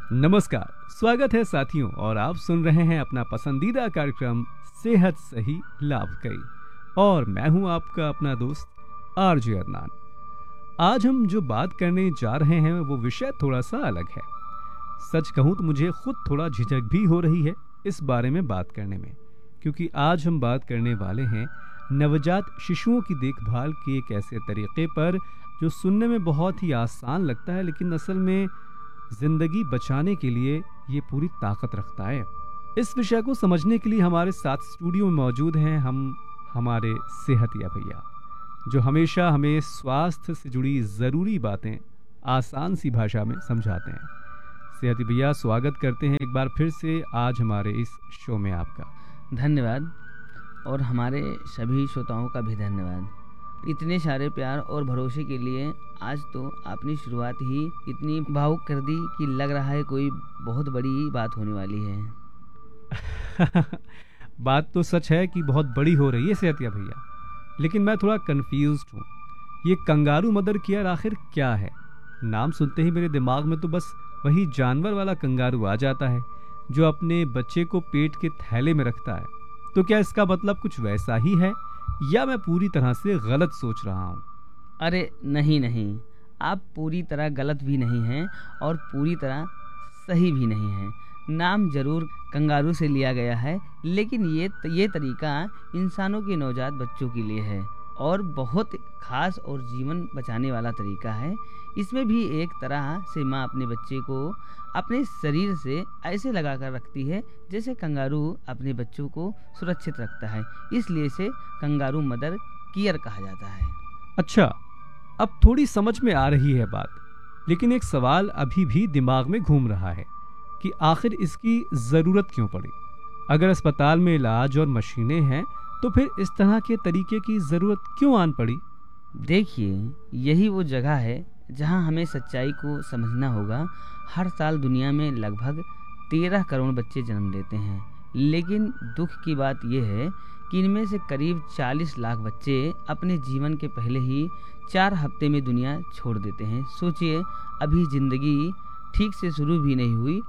नमस्कार, स्वागत है साथियों और आप सुन रहे हैं अपना पसंदीदा कार्यक्रम सेहत सही लाभ कई और मैं हूं आपका अपना दोस्त आरजे अदनान। आज हम जो बात करने जा रहे हैं वो विषय थोड़ा सा अलग है। सच कहूं तो मुझे खुद थोड़ा झिझक भी हो रही है इस बारे में बात करने में, क्योंकि आज हम बात करने वाले हैं नवजात शिशुओं की देखभाल के एक ऐसे तरीके पर जो सुनने में बहुत ही आसान लगता है, लेकिन असल में जिंदगी बचाने के लिए ये पूरी ताकत रखता है। इस विषय को समझने के लिए हमारे साथ स्टूडियो में मौजूद हैं हमारे सेहतिया भैया, जो हमेशा हमें स्वास्थ्य से जुड़ी ज़रूरी बातें आसान सी भाषा में समझाते हैं। सेहती भैया, स्वागत करते हैं एक बार फिर से आज हमारे इस शो में आपका। धन्यवाद, और हमारे सभी श्रोताओं का भी धन्यवाद। इतने सारे प्यार और भरोसे के लिए। आज तो आपने शुरुआत ही इतनी भावुक कर दी कि लग रहा है कोई बहुत बड़ी बात होने वाली है। बात तो सच है कि बहुत बड़ी हो रही है सेहतिया भैया, लेकिन मैं थोड़ा कंफ्यूज्ड हूँ। ये कंगारू मदर केयर आखिर क्या है? नाम सुनते ही मेरे दिमाग में तो बस वही जानवर वाला कंगारू आ जाता है जो अपने बच्चे को पेट के थैले में रखता है। तो क्या इसका मतलब कुछ वैसा ही है या मैं पूरी तरह से गलत सोच रहा हूँ? अरे नहीं, आप पूरी तरह गलत भी नहीं हैं और पूरी तरह सही भी नहीं हैं। नाम जरूर कंगारू से लिया गया है, लेकिन ये तरीका इंसानों के नवजात बच्चों के लिए है और बहुत खास और जीवन बचाने वाला तरीका है। इसमें भी एक तरह से माँ अपने बच्चे को अपने शरीर से ऐसे लगाकर रखती है जैसे कंगारू अपने बच्चों को सुरक्षित रखता है। इसलिए इसे कंगारू मदर केयर कहा जाता है। अच्छा, अब थोड़ी समझ में आ रही है बात, लेकिन एक सवाल अभी भी दिमाग में घूम रहा है कि आखिर इसकी ज़रूरत क्यों पड़ी? अगर अस्पताल में इलाज और मशीनें हैं तो फिर इस तरह के तरीके की ज़रूरत क्यों आन पड़ी? देखिए, यही वो जगह है जहां हमें सच्चाई को समझना होगा। हर साल दुनिया में लगभग 13 करोड़ बच्चे जन्म लेते हैं, लेकिन दुख की बात यह है कि इनमें से करीब 40 लाख बच्चे अपने जीवन के पहले ही 4 हफ्ते में दुनिया छोड़ देते हैं। सोचिए, अभी ज़िंदगी ठीक से शुरू भी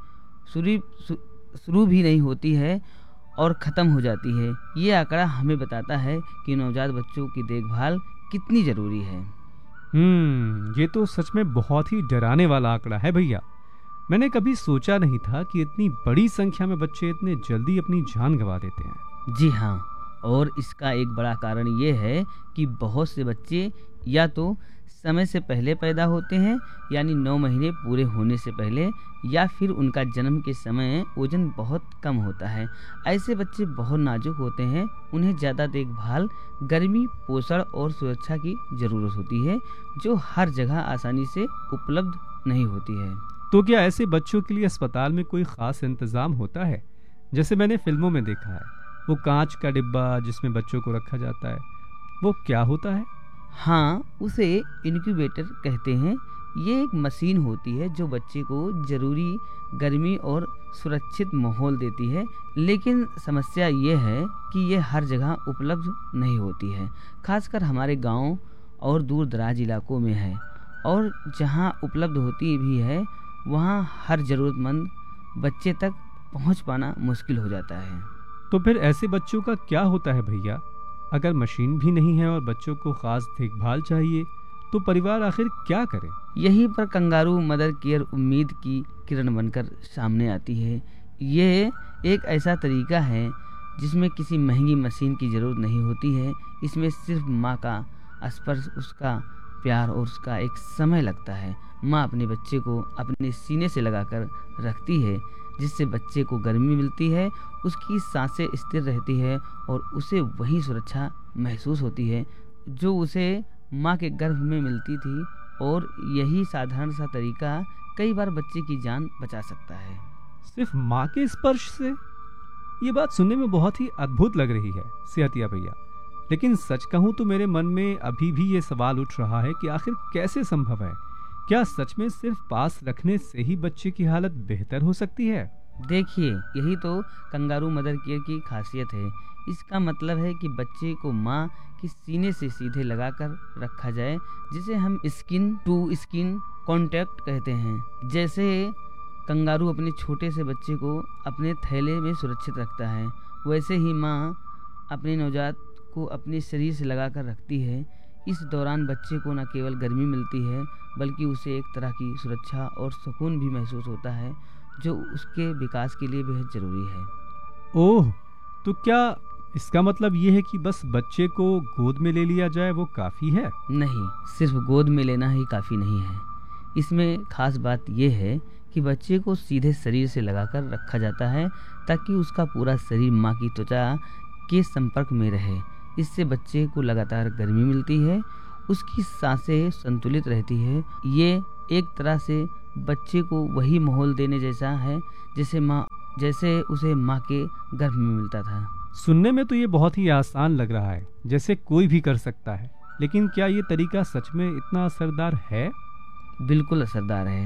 नहीं होती है और ख़त्म हो जाती है। ये आंकड़ा हमें बताता है कि नवजात बच्चों की देखभाल कितनी ज़रूरी है। ये तो सच में बहुत ही डराने वाला आंकड़ा है भैया। मैंने कभी सोचा नहीं था कि इतनी बड़ी संख्या में बच्चे इतने जल्दी अपनी जान गंवा देते हैं। जी हाँ, और इसका एक बड़ा कारण ये है कि बहुत से बच्चे या तो समय से पहले पैदा होते हैं, यानी 9 महीने पूरे होने से पहले, या फिर उनका जन्म के समय वजन बहुत कम होता है। ऐसे बच्चे बहुत नाजुक होते हैं, उन्हें ज़्यादा देखभाल, गर्मी, पोषण और सुरक्षा की ज़रूरत होती है, जो हर जगह आसानी से उपलब्ध नहीं होती है। तो क्या ऐसे बच्चों के लिए अस्पताल में कोई ख़ास इंतज़ाम होता है? जैसे मैंने फिल्मों में देखा है, वो कांच का डिब्बा जिसमें बच्चों को रखा जाता है, वो क्या होता है? हाँ, उसे इनक्यूबेटर कहते हैं। ये एक मशीन होती है जो बच्चे को ज़रूरी गर्मी और सुरक्षित माहौल देती है, लेकिन समस्या ये है कि ये हर जगह उपलब्ध नहीं होती है। खासकर हमारे गांव और दूर दराज इलाकों में है, और जहां उपलब्ध होती भी है वहां हर ज़रूरतमंद बच्चे तक पहुंच पाना मुश्किल हो जाता है। तो फिर ऐसे बच्चों का क्या होता है भैया? अगर मशीन भी नहीं है और बच्चों को खास देखभाल चाहिए तो परिवार आखिर क्या करे? यहीं पर कंगारू मदर केयर उम्मीद की किरण बनकर सामने आती है। ये एक ऐसा तरीका है जिसमें किसी महंगी मशीन की ज़रूरत नहीं होती है। इसमें सिर्फ माँ का स्पर्श, उसका प्यार और उसका एक समय लगता है। माँ अपने बच्चे को अपने सीने से लगाकर रखती है, जिससे बच्चे को गर्मी मिलती है, उसकी सांसें स्थिर रहती है और उसे वही सुरक्षा महसूस होती है जो उसे माँ के गर्भ में मिलती थी। और यही साधारण सा तरीका कई बार बच्चे की जान बचा सकता है। सिर्फ माँ के स्पर्श से? ये बात सुनने में बहुत ही अद्भुत लग रही है सेहतिया भैया, लेकिन सच कहूँ तो मेरे मन में अभी भी ये सवाल उठ रहा है कि आखिर कैसे संभव है? क्या सच में सिर्फ पास रखने से ही बच्चे की हालत बेहतर हो सकती है? देखिए, यही तो कंगारू मदर केयर की खासियत है। इसका मतलब है कि बच्चे को माँ के सीने से सीधे लगाकर रखा जाए, जिसे हम स्किन टू स्किन कांटेक्ट कहते हैं। जैसे कंगारू अपने छोटे से बच्चे को अपने थैले में सुरक्षित रखता है, वैसे ही माँ अपने नवजात को अपने शरीर से लगाकर रखती है। इस दौरान बच्चे को न केवल गर्मी मिलती है बल्कि उसे एक तरह की सुरक्षा और सुकून भी महसूस होता है, जो उसके विकास के लिए बेहद ज़रूरी है। ओह, तो क्या इसका मतलब ये है कि बस बच्चे को गोद में ले लिया जाए वो काफ़ी है? नहीं, सिर्फ गोद में लेना ही काफ़ी नहीं है। इसमें खास बात यह है कि बच्चे को सीधे शरीर से लगाकर रखा जाता है ताकि उसका पूरा शरीर माँ की त्वचा के संपर्क में रहे। इससे बच्चे को लगातार गर्मी मिलती है, उसकी सांसें संतुलित रहती है। ये एक तरह से बच्चे को वही माहौल देने जैसा है जैसे उसे माँ के गर्भ में मिलता था। सुनने में तो ये बहुत ही आसान लग रहा है, जैसे कोई भी कर सकता है। लेकिन क्या ये तरीका सच में इतना असरदार है? बिल्कुल असरदार है।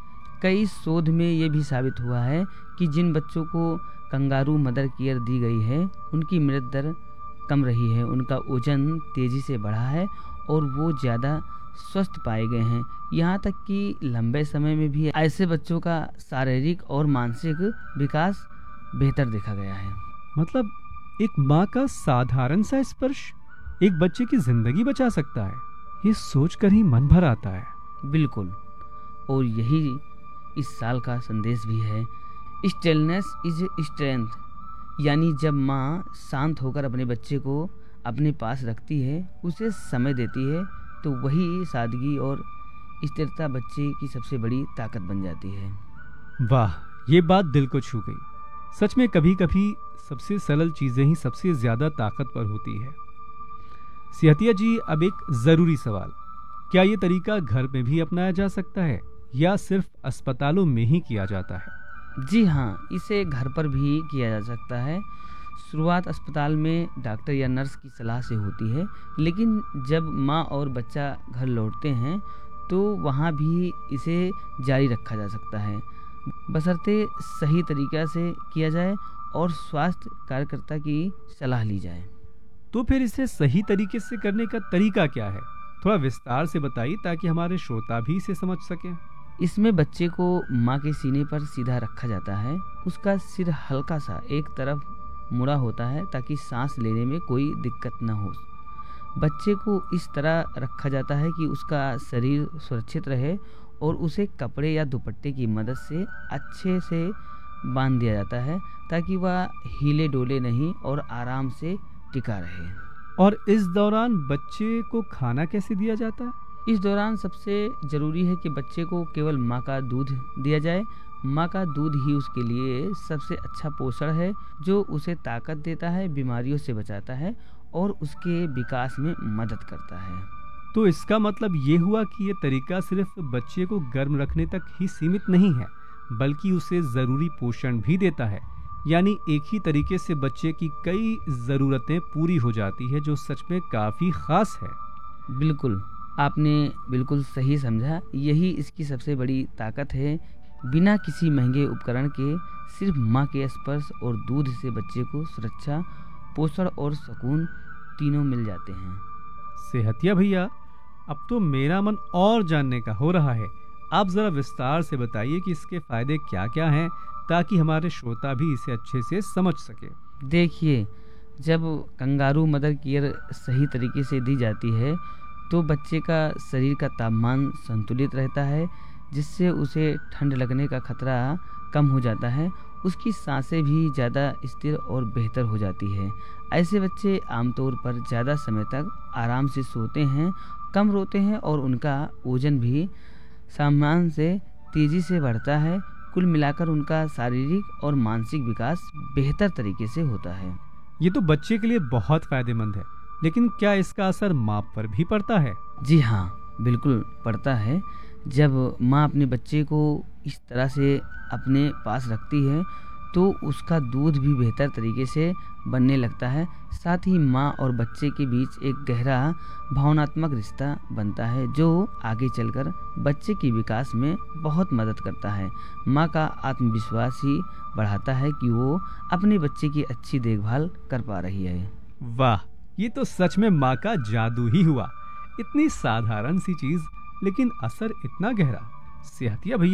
कई शोध में ये भी साबित हुआ है कि जिन बच्चों को कंगारू मदर केयर दी गई है उनकी मृत्यु दर कम रही है, उनका वजन तेजी से बढ़ा है और वो ज़्यादा स्वस्थ पाए गए हैं। यहाँ तक कि लंबे समय में भी ऐसे बच्चों का शारीरिक और मानसिक विकास बेहतर देखा गया है। मतलब एक माँ का साधारण सा स्पर्श एक बच्चे की जिंदगी बचा सकता है, ये सोचकर ही मन भर आता है। बिल्कुल, और यही इस साल का संदेश भी है, स्टिलनेस इज स्ट्रेंथ। यानी जब माँ शांत होकर अपने बच्चे को अपने पास रखती है, उसे समय देती है, तो वही सादगी और स्थिरता बच्चे की सबसे बड़ी ताकत बन जाती है। वाह, ये बात दिल को छू गई। सच में कभी कभी सबसे सरल चीजें ही सबसे ज्यादा ताकतवर होती है। सेहतिया जी, अब एक जरूरी सवाल, क्या ये तरीका घर में भी अपनाया जा सकता है या सिर्फ अस्पतालों में ही किया जाता है? जी हाँ, इसे घर पर भी किया जा सकता है। शुरुआत अस्पताल में डॉक्टर या नर्स की सलाह से होती है, लेकिन जब माँ और बच्चा घर लौटते हैं तो वहाँ भी इसे जारी रखा जा सकता है, बशर्ते सही तरीक़ा से किया जाए और स्वास्थ्य कार्यकर्ता की सलाह ली जाए। तो फिर इसे सही तरीके से करने का तरीका क्या है? थोड़ा विस्तार से बताइए ताकि हमारे श्रोता भी इसे समझ सकें। इसमें बच्चे को माँ के सीने पर सीधा रखा जाता है। उसका सिर हल्का सा एक तरफ मुड़ा होता है ताकि सांस लेने में कोई दिक्कत न हो। बच्चे को इस तरह रखा जाता है कि उसका शरीर सुरक्षित रहे और उसे कपड़े या दुपट्टे की मदद से अच्छे से बांध दिया जाता है ताकि वह हिले डोले नहीं और आराम से टिका रहे। और इस दौरान बच्चे को खाना कैसे दिया जाता है? इस दौरान सबसे ज़रूरी है कि बच्चे को केवल माँ का दूध दिया जाए। माँ का दूध ही उसके लिए सबसे अच्छा पोषण है, जो उसे ताकत देता है, बीमारियों से बचाता है और उसके विकास में मदद करता है। तो इसका मतलब ये हुआ कि ये तरीका सिर्फ बच्चे को गर्म रखने तक ही सीमित नहीं है, बल्कि उसे ज़रूरी पोषण भी देता है। यानी एक ही तरीके से बच्चे की कई ज़रूरतें पूरी हो जाती है, जो सच में काफ़ी ख़ास है। बिल्कुल, आपने बिल्कुल सही समझा। यही इसकी सबसे बड़ी ताकत है। बिना किसी महंगे उपकरण के सिर्फ माँ के स्पर्श और दूध से बच्चे को सुरक्षा, पोषण और सुकून तीनों मिल जाते हैं। सेहतिया भैया, अब तो मेरा मन और जानने का हो रहा है। आप ज़रा विस्तार से बताइए कि इसके फ़ायदे क्या क्या हैं, ताकि हमारे श्रोता भी इसे अच्छे से समझ सके। देखिए, जब कंगारू मदर केयर सही तरीके से दी जाती है तो बच्चे का शरीर का तापमान संतुलित रहता है, जिससे उसे ठंड लगने का खतरा कम हो जाता है। उसकी सांसें भी ज़्यादा स्थिर और बेहतर हो जाती है। ऐसे बच्चे आमतौर पर ज़्यादा समय तक आराम से सोते हैं, कम रोते हैं और उनका वजन भी सामान्य से तेज़ी से बढ़ता है। कुल मिलाकर उनका शारीरिक और मानसिक विकास बेहतर तरीके से होता है। ये तो बच्चे के लिए बहुत फायदेमंद है, लेकिन क्या इसका असर माँ पर भी पड़ता है? जी हाँ, बिल्कुल पड़ता है। जब माँ अपने बच्चे को इस तरह से अपने पास रखती है तो उसका दूध भी बेहतर तरीके से बनने लगता है। साथ ही माँ और बच्चे के बीच एक गहरा भावनात्मक रिश्ता बनता है, जो आगे चलकर बच्चे के विकास में बहुत मदद करता है। माँ का आत्मविश्वास ही बढ़ाता है कि वो अपने बच्चे की अच्छी देखभाल कर पा रही है। वाह, ये तो सच में माँ का जादू ही हुआ। इतनी साधारण सी चीज, लेकिन असर इतना गहरा। सेहतिया भैया,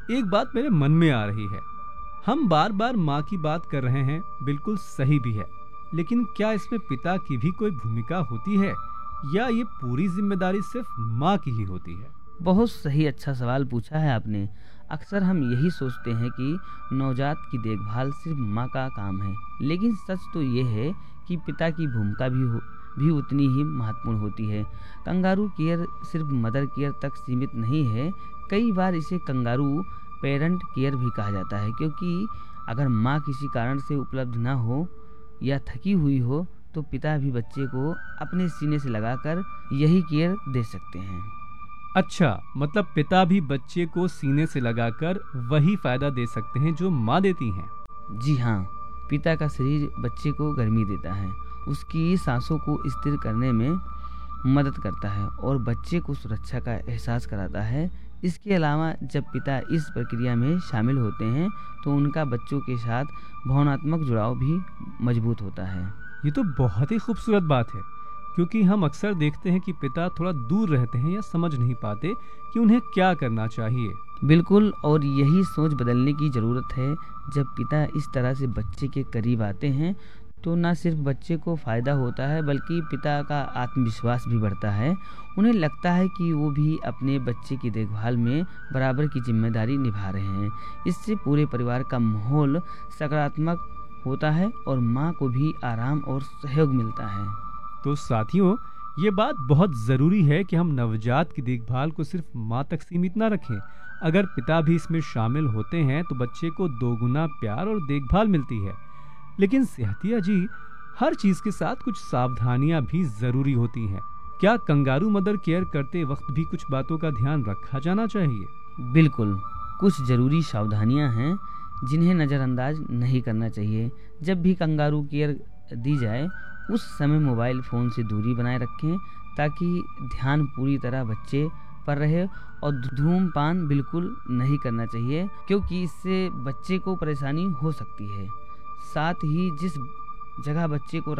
एक बात मेरे मन में आ रही है। हम बार बार माँ की बात कर रहे हैं, बिल्कुल सही भी है, लेकिन क्या इसमें पिता की भी कोई भूमिका होती है या ये पूरी जिम्मेदारी सिर्फ माँ की ही होती है? बहुत सही, अच्छा सवाल पूछा है आपने। अक्सर हम यही सोचते हैं कि नवजात की देखभाल सिर्फ माँ का काम है, लेकिन सच तो ये है कि पिता की भूमिका भी उतनी ही महत्वपूर्ण होती है। कंगारू केयर सिर्फ मदर केयर तक सीमित नहीं है, कई बार इसे कंगारू पेरेंट केयर भी कहा जाता है, क्योंकि अगर माँ किसी कारण से उपलब्ध ना हो या थकी हुई हो तो पिता भी बच्चे को अपने सीने से लगाकर यही केयर दे सकते हैं। अच्छा, मतलब पिता भी बच्चे को सीने से लगाकर वही फायदा दे सकते हैं जो माँ देती हैं। जी हाँ, पिता का शरीर बच्चे को गर्मी देता है, उसकी सांसों को स्थिर करने में मदद करता है और बच्चे को सुरक्षा का एहसास कराता है। इसके अलावा जब पिता इस प्रक्रिया में शामिल होते हैं तो उनका बच्चों के साथ भावनात्मक जुड़ाव भी मजबूत होता है। ये तो बहुत ही खूबसूरत बात है, क्योंकि हम अक्सर देखते हैं कि पिता थोड़ा दूर रहते हैं या समझ नहीं पाते कि उन्हें क्या करना चाहिए। बिल्कुल, और यही सोच बदलने की ज़रूरत है। जब पिता इस तरह से बच्चे के करीब आते हैं तो न सिर्फ बच्चे को फ़ायदा होता है बल्कि पिता का आत्मविश्वास भी बढ़ता है। उन्हें लगता है कि वो भी अपने बच्चे की देखभाल में बराबर की जिम्मेदारी निभा रहे हैं। इससे पूरे परिवार का माहौल सकारात्मक होता है और माँ को भी आराम और सहयोग मिलता है। तो साथियों, ये बात बहुत ज़रूरी है कि हम नवजात की देखभाल को सिर्फ माँ तक सीमित ना रखें। अगर पिता भी इसमें शामिल होते हैं तो बच्चे को दोगुना प्यार और देखभाल मिलती है। लेकिन सेहतिया जी, हर चीज के साथ कुछ सावधानियां भी जरूरी होती हैं। क्या कंगारू मदर केयर करते वक्त भी कुछ बातों का ध्यान रखा जाना चाहिए? बिल्कुल, कुछ जरूरी सावधानियां हैं जिन्हें नज़रअंदाज नहीं करना चाहिए। जब भी कंगारू केयर दी जाए उस समय मोबाइल फ़ोन से दूरी बनाए रखें ताकि ध्यान पूरी तरह बच्चे पर रहे, और धूम्रपान बिल्कुल नहीं करना चाहिए क्योंकि इससे बच्चे को परेशानी हो सकती है। साथ ही जिस जगह बच्चे को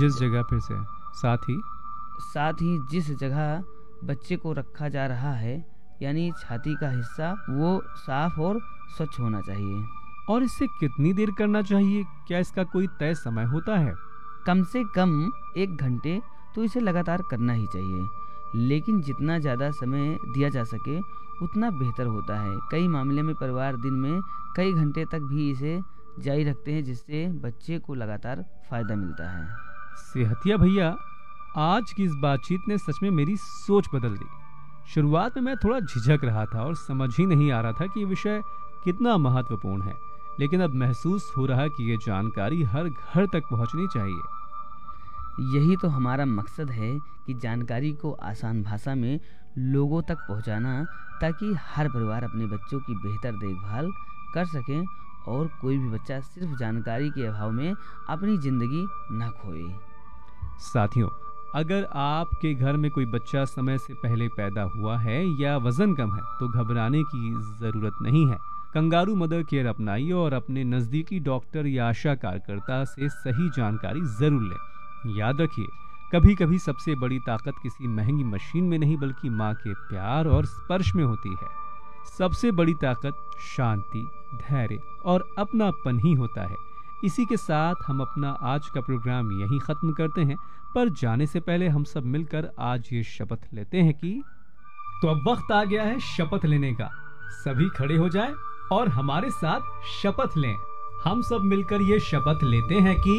बच्चे को रखा जा रहा है यानी छाती का हिस्सा वो साफ और स्वच्छ होना चाहिए। और इससे कितनी देर करना चाहिए? क्या इसका कोई तय समय होता है? कम से कम 1 घंटे तो इसे लगातार करना ही चाहिए, लेकिन जितना ज़्यादा समय दिया जा सके उतना बेहतर होता है। कई मामले में परिवार दिन में कई घंटे तक भी इसे जारी रखते हैं, जिससे बच्चे को लगातार फायदा मिलता है। सेहतिया भैया, आज की इस बातचीत ने सच में मेरी सोच बदल दी। शुरुआत में मैं थोड़ा झिझक रहा था और समझ ही नहीं आ रहा था कि ये विषय कितना महत्वपूर्ण है, लेकिन अब महसूस हो रहा है कि ये जानकारी हर घर तक पहुंचनी चाहिए। यही तो हमारा मकसद है कि जानकारी को आसान भाषा में लोगों तक पहुंचाना, ताकि हर परिवार अपने बच्चों की बेहतर देखभाल कर सके और कोई भी बच्चा सिर्फ जानकारी के अभाव में अपनी जिंदगी न खोए। साथियों, अगर आपके घर में कोई बच्चा समय से पहले पैदा हुआ है या वजन कम है तो घबराने की जरूरत नहीं है। कंगारू मदर केयर अपनाइए और अपने नजदीकी डॉक्टर या आशा कार्यकर्ता से सही जानकारी जरूर लें। याद रखिए, कभी कभी सबसे बड़ी ताकत किसी महंगी मशीन में नहीं बल्कि माँ के प्यार और स्पर्श में होती है। सबसे बड़ी ताकत शांति, धैर्य और अपनापन ही होता है। इसी के साथ हम अपना आज का प्रोग्राम यहीं खत्म करते हैं, पर जाने से पहले हम सब मिलकर आज ये शपथ लेते हैं कि तो अब वक्त आ गया है शपथ लेने का। सभी खड़े हो जाएं और हमारे साथ शपथ लें। हम सब मिलकर ये शपथ लेते हैं कि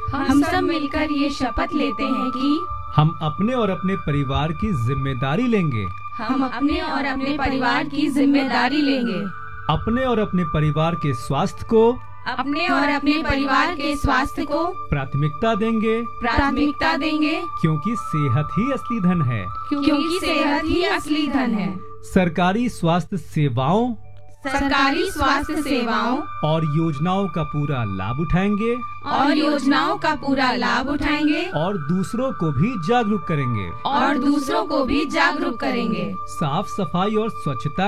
हम अपने और अपने परिवार की जिम्मेदारी लेंगे। अपने और अपने परिवार के स्वास्थ्य को प्राथमिकता देंगे क्योंकि सेहत ही असली धन है। सरकारी स्वास्थ्य सेवाओं और योजनाओं का पूरा लाभ उठाएंगे और दूसरों को भी जागरूक करेंगे। साफ सफाई और स्वच्छता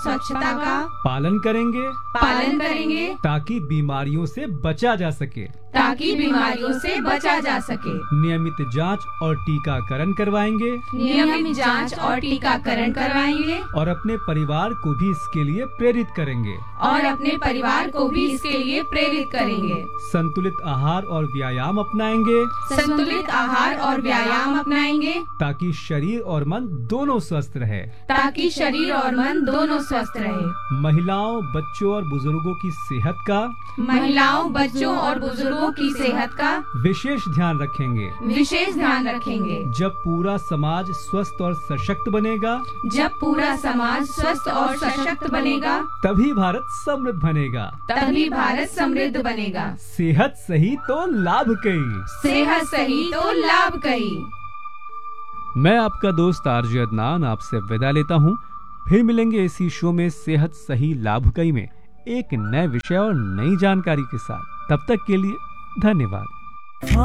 का पालन करेंगे ताकि बीमारियों से बचा जा सके। ताकि बीमारियों से बचा जा सके। नियमित जांच और टीकाकरण करवाएंगे नियमित जांच और टीकाकरण करवाएंगे और अपने परिवार को भी इसके लिए प्रेरित करेंगे। और अपने परिवार को भी इसके लिए प्रेरित करेंगे। संतुलित आहार और व्यायाम अपनाएंगे संतुलित आहार और व्यायाम अपनाएंगे ताकि शरीर और मन दोनों स्वस्थ रहे। ताकि शरीर और मन दोनों स्वस्थ रहे। महिलाओं, बच्चों और बुजुर्गों की सेहत का महिलाओं, बच्चों और बुजुर्गों की सेहत का विशेष ध्यान रखेंगे। विशेष ध्यान रखेंगे। जब पूरा समाज स्वस्थ और सशक्त बनेगा जब पूरा समाज स्वस्थ और सशक्त बनेगा तभी भारत समृद्ध बनेगा। तभी भारत समृद्ध बनेगा। सेहत सही तो लाभ कई। सेहत सही तो लाभ कई। मैं आपका दोस्त आरजे अदनान आपसे विदा लेता हूँ। फिर मिलेंगे इसी शो में सेहत सही लाभ कई में एक नए विषय और नई जानकारी के साथ। तब तक के लिए धन्यवाद।